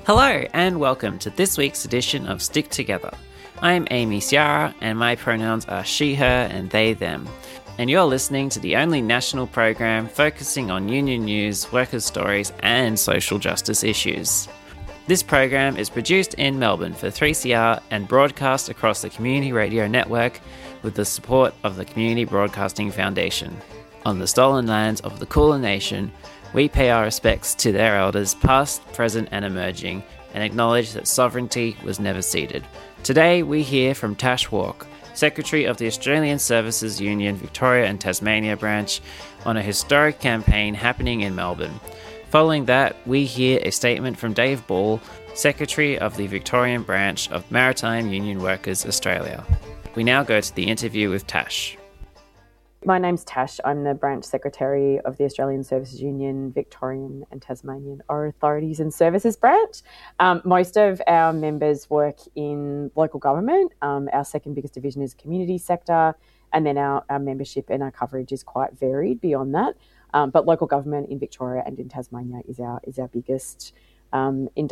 Hello and welcome to this week's edition of Stick Together. I'm Amy Ciara and my pronouns are she, her and they, them. And you're listening to the only national program focusing on union news, workers' stories and social justice issues. This program is produced in Melbourne for 3CR and broadcast across the Community Radio Network with the support of the Community Broadcasting Foundation. On the stolen lands of the Kulin Nation, we pay our respects to their elders, past, present and emerging, and acknowledge that sovereignty was never ceded. Today we hear from Tash Walk, Secretary of the Australian Services Union Victoria and Tasmania branch, on a historic campaign happening in Melbourne. Following that, we hear a statement from Dave Ball, Secretary of the Victorian branch of Maritime Union Workers Australia. We now go to the interview with Tash. My name's Tash. I'm the branch secretary of the Australian Services Union, Victorian and Tasmanian Authorities and Services branch. Most of our members work in local government. Our second biggest division is community sector, and then our membership and our coverage is quite varied beyond that. But local government in Victoria and in Tasmania is our biggest